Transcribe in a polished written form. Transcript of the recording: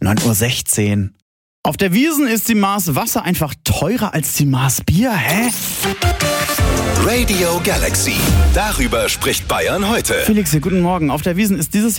9:16 Uhr. Auf der Wiesn ist die Maß Wasser einfach teurer als die Maß Bier, hä? Radio Galaxy. Darüber spricht Bayern heute. Felix, guten Morgen. Auf der Wiesn ist dieses